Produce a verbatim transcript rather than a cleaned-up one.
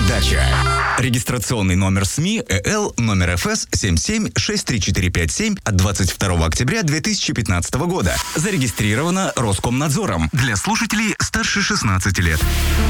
Дача. Регистрационный номер СМИ ЭЛ номер ФС семь семь шесть три четыре пять семь от двадцать второго октября две тысячи пятнадцатого года. Зарегистрировано Роскомнадзором для слушателей старше шестнадцати лет.